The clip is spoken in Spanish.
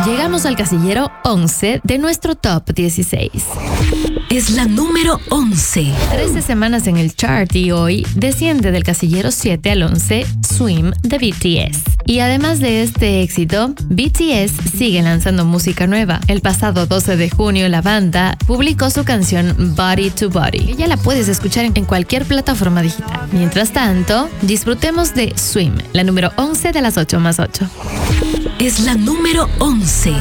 Llegamos al casillero 11 de nuestro top 16. Es la número 11. 13 semanas en el chart y hoy desciende del casillero 7 al 11 Swim de BTS. Y además de este éxito, BTS sigue lanzando música nueva. El pasado 12 de junio la banda publicó su canción Body to Body. Ya la puedes escuchar en cualquier plataforma digital. Mientras tanto, disfrutemos de Swim, la número 11 de las 8 más 8. Es la número 11.